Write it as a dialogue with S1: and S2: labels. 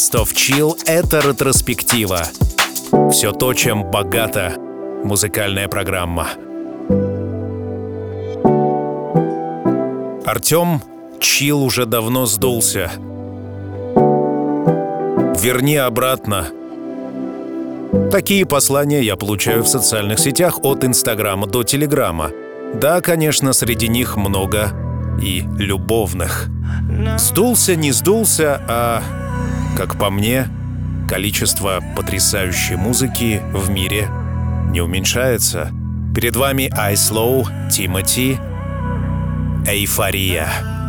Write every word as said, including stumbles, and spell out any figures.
S1: Best of Chill — это ретроспектива. Все то, чем богата музыкальная программа. Артем, Chill уже давно сдулся. Верни обратно. Такие послания я получаю в социальных сетях от Инстаграма до Телеграма. Да, конечно, среди них много и любовных. Сдулся, не сдулся, а, как по мне, количество потрясающей музыки в мире не уменьшается. Перед вами I Slow, Тимати, Эйфория.